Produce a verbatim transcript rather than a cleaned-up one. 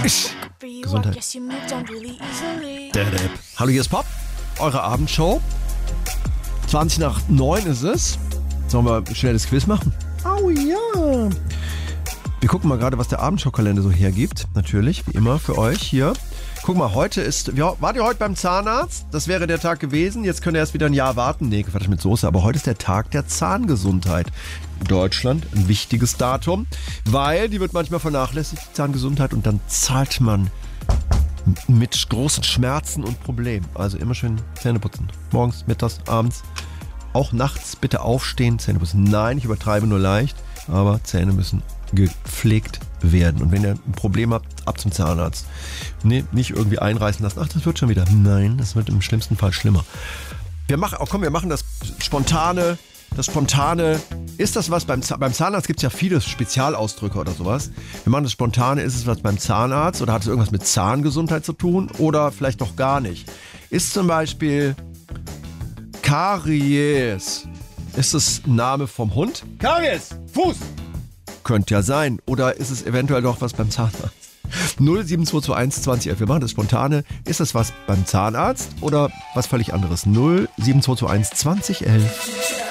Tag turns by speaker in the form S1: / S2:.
S1: Gesundheit. Hallo, hier ist Pop, eure Abendshow. zwanzig nach neun ist es. Sollen wir ein schnelles Quiz machen? Oh ja. Wir gucken mal gerade, was der Abendshow-Kalender so hergibt. Natürlich, wie immer, für euch hier. Guck mal, heute ist... Wart ihr heute beim Zahnarzt? Das wäre der Tag gewesen. Jetzt könnt ihr erst wieder ein Jahr warten. Nee, Quatsch mit Soße. Aber heute ist der Tag der Zahngesundheit. In Deutschland ein wichtiges Datum, weil die wird manchmal vernachlässigt, die Zahngesundheit. Und dann zahlt man mit großen Schmerzen und Problemen. Also immer schön Zähne putzen. Morgens, mittags, abends. Auch nachts bitte aufstehen, Zähne putzen. Nein, ich übertreibe nur leicht. Aber Zähne müssen gepflegt werden. Und wenn ihr ein Problem habt, ab zum Zahnarzt. Nee, nicht irgendwie einreißen lassen. Ach, das wird schon wieder. Nein, das wird im schlimmsten Fall schlimmer. Wir machen, oh komm, wir machen das spontane, das spontane. Ist das was beim, beim Zahnarzt? Gibt es ja viele Spezialausdrücke oder sowas. Wir machen das spontane. Ist es was beim Zahnarzt oder hat es irgendwas mit Zahngesundheit zu tun oder vielleicht noch gar nicht? Ist zum Beispiel Karies. Ist das ein Name vom Hund? Karies! Fuß! Könnte ja sein. Oder ist es eventuell doch was beim Zahnarzt? null sieben zwei zwei eins zwanzig elf. Wir machen das spontane. Ist das was beim Zahnarzt oder was völlig anderes? null sieben zwei zwei eins zwanzig elf.